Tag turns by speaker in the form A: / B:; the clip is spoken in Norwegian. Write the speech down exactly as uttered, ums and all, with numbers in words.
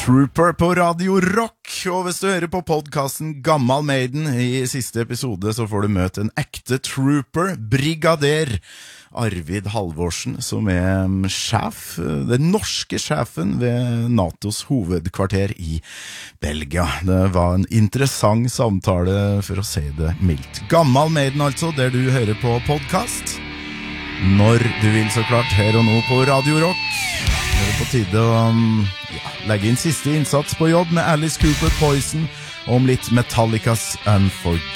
A: Trooper på Radio Rock, og hvis du hører på podcasten Gammal Maiden i siste episode, så får du møte en ekte trooper, brigader Arvid Halvorsen, som er sjef, den norske sjefen ved NATOs hovedkvarter i Belgia. Det var en interessant samtale, for å si det mildt. Gammal Maiden altså, der du hører på podcast, når du vil så klart, her og nå på Radio Rock. Det er på tide å ja, legge inn siste innsats på jobb med Alice Cooper Poison om litt Metallicas Unforgiven.